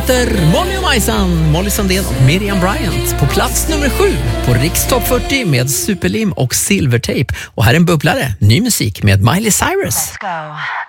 heter Molly och Majsan, Molly Sandén och Miriam Bryant. På plats nummer 7 på Riks Top 40 med Superlim och Silvertape. Och här är en bubblare, ny musik med Miley Cyrus. Let's go.